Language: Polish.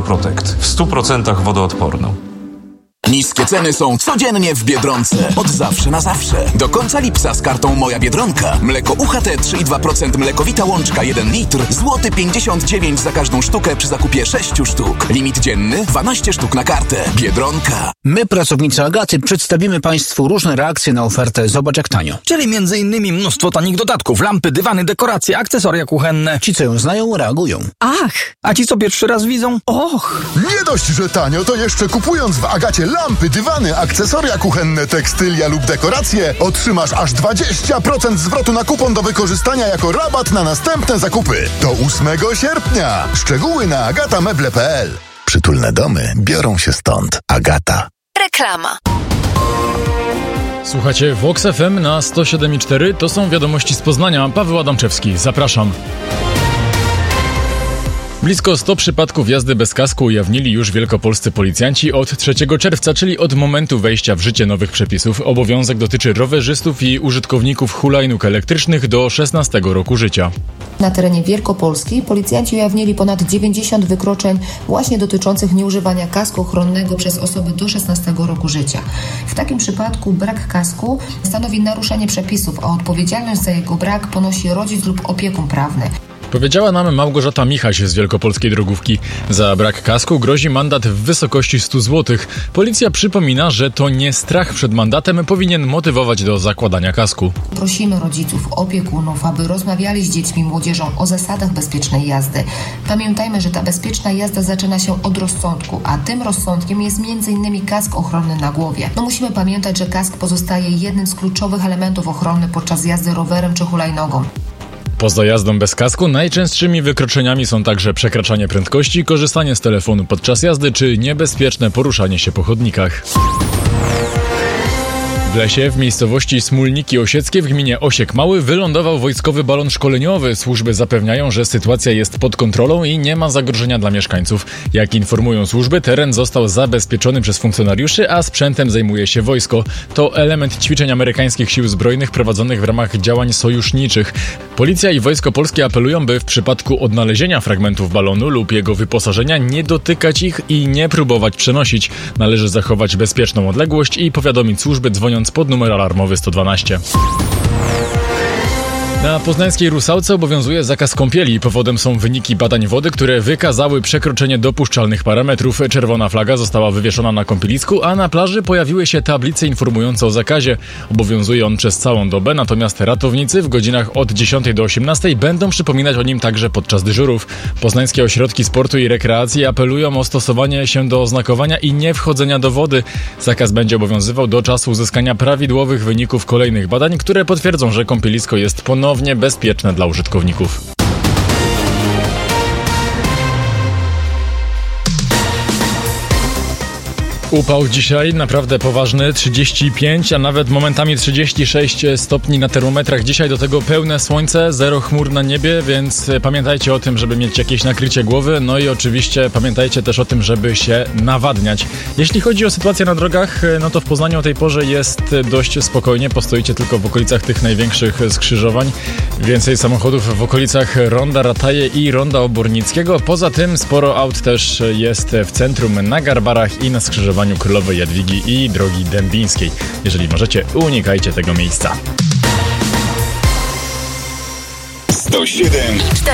Hydroprotect. W 100% wodoodporną. Niskie ceny są codziennie w Biedronce. Od zawsze na zawsze. Do końca lipca z kartą Moja Biedronka. Mleko UHT 3,2% mlekowita łączka 1 litr. Złoty 59 za każdą sztukę przy zakupie 6 sztuk. Limit dzienny 12 sztuk na kartę. Biedronka. My, pracownicy Agaty, przedstawimy Państwu różne reakcje na ofertę Zobacz jak tanio. Czyli m.in. mnóstwo tanich dodatków, lampy, dywany, dekoracje, akcesoria kuchenne. Ci, co ją znają, reagują. Ach, a ci, co pierwszy raz widzą? Och! Nie dość, że tanio, to jeszcze kupując w Agacie lampy, dywany, akcesoria kuchenne, tekstylia lub dekoracje, otrzymasz aż 20% zwrotu na kupon do wykorzystania jako rabat na następne zakupy. Do 8 sierpnia. Szczegóły na agatameble.pl. Przytulne domy biorą się stąd. Agata. Reklama. Słuchacie Vox FM na 107,4. To są wiadomości z Poznania. Paweł Adamczewski, zapraszam. Blisko 100 przypadków jazdy bez kasku ujawnili już wielkopolscy policjanci od 3 czerwca, czyli od momentu wejścia w życie nowych przepisów. Obowiązek dotyczy rowerzystów i użytkowników hulajnóg elektrycznych do 16 roku życia. Na terenie Wielkopolski policjanci ujawnili ponad 90 wykroczeń właśnie dotyczących nieużywania kasku ochronnego przez osoby do 16 roku życia. W takim przypadku brak kasku stanowi naruszenie przepisów, a odpowiedzialność za jego brak ponosi rodzic lub opiekun prawny. Powiedziała nam Małgorzata Michaś z Wielkopolskiej Drogówki. Za brak kasku grozi mandat w wysokości 100 zł. Policja przypomina, że to nie strach przed mandatem powinien motywować do zakładania kasku. Prosimy rodziców, opiekunów, aby rozmawiali z dziećmi i młodzieżą o zasadach bezpiecznej jazdy. Pamiętajmy, że ta bezpieczna jazda zaczyna się od rozsądku, a tym rozsądkiem jest m.in. kask ochronny na głowie. Musimy pamiętać, że kask pozostaje jednym z kluczowych elementów ochrony podczas jazdy rowerem czy hulajnogą. Poza jazdą bez kasku najczęstszymi wykroczeniami są także przekraczanie prędkości, korzystanie z telefonu podczas jazdy czy niebezpieczne poruszanie się po chodnikach. W lesie w miejscowości Smólniki Osieckie w gminie Osiek Mały wylądował wojskowy balon szkoleniowy. Służby zapewniają, że sytuacja jest pod kontrolą i nie ma zagrożenia dla mieszkańców. Jak informują służby, teren został zabezpieczony przez funkcjonariuszy, a sprzętem zajmuje się wojsko. To element ćwiczeń amerykańskich sił zbrojnych prowadzonych w ramach działań sojuszniczych. Policja i Wojsko Polskie apelują, by w przypadku odnalezienia fragmentów balonu lub jego wyposażenia nie dotykać ich i nie próbować przenosić. Należy zachować bezpieczną odległość i powiadomić służby, dzwoniąc pod numer alarmowy 112. Na poznańskiej Rusałce obowiązuje zakaz kąpieli. Powodem są wyniki badań wody, które wykazały przekroczenie dopuszczalnych parametrów. Czerwona flaga została wywieszona na kąpielisku, a na plaży pojawiły się tablice informujące o zakazie. Obowiązuje on przez całą dobę, natomiast ratownicy w godzinach od 10 do 18 będą przypominać o nim także podczas dyżurów. Poznańskie ośrodki sportu i rekreacji apelują o stosowanie się do oznakowania i nie wchodzenia do wody. Zakaz będzie obowiązywał do czasu uzyskania prawidłowych wyników kolejnych badań, które potwierdzą, że kąpielisko jest ponownie bezpieczne dla użytkowników. Upał dzisiaj naprawdę poważny, 35, a nawet momentami 36 stopni na termometrach. Dzisiaj do tego pełne słońce, zero chmur na niebie, więc pamiętajcie o tym, żeby mieć jakieś nakrycie głowy, no i oczywiście pamiętajcie też o tym, żeby się nawadniać. Jeśli chodzi o sytuację na drogach, no to w Poznaniu o tej porze jest dość spokojnie, postoicie tylko w okolicach tych największych skrzyżowań. Więcej samochodów w okolicach Ronda Rataje i Ronda Obornickiego. Poza tym sporo aut też jest w centrum, na Garbarach i na skrzyżowaniu Królowej Jadwigi i Drogi Dębińskiej. Jeżeli możecie, unikajcie tego miejsca. 107